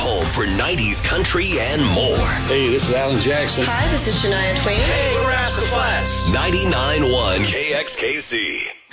home for 90s country and more. Hey, this is Alan Jackson. Hi, this is Shania Twain. Hey, we're Rascal Flats. 99.1 KXKC.